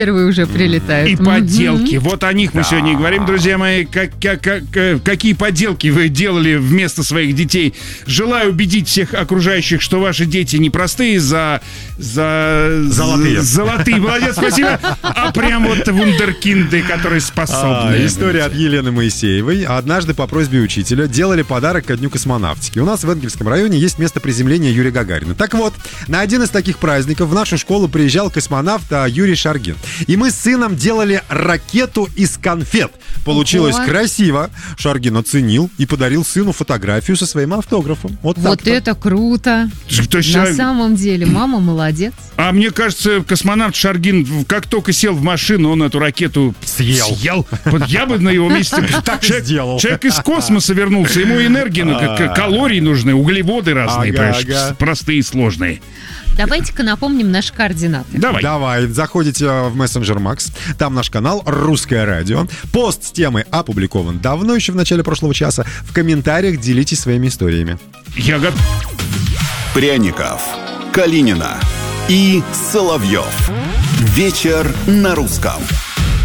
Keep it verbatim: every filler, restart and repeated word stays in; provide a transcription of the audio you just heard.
Первые уже прилетают. И поделки. Mm-hmm. Вот о них мы да. сегодня и говорим, друзья мои. Как, как, как, какие поделки вы делали вместо своих детей? Желаю убедить всех окружающих, что ваши дети не простые за... за золотые. Золотые, молодец, спасибо. А прям вот вундеркинды, которые способны. А, история от Елены Моисеевой. Однажды по просьбе учителя делали подарок ко Дню космонавтики. У нас в Энгельском районе есть место приземления Юрия Гагарина. Так вот, на один из таких праздников в нашу школу приезжал космонавт Юрий Шаргин. И мы с сыном делали ракету из конфет. Получилось Ого. красиво. Шаргин оценил и подарил сыну фотографию со своим автографом. Вот, вот это круто. Что, На Шар... самом деле, мама молодец. А мне кажется, космонавт Шаргин, как только сел в машину, он эту ракету съел. съел. Вот я бы на его месте... Так и сделал. Человек из космоса вернулся, ему энергии, калории нужны, углеводы разные, простые и сложные. Давайте-ка напомним наши координаты. Давай. Давай. Заходите в мессенджер Макс. Там наш канал «Русское радио». Пост с темой опубликован давно, еще в начале прошлого часа. В комментариях делитесь своими историями. Я готов. Пряников, Калинина и Соловьев. Вечер на русском.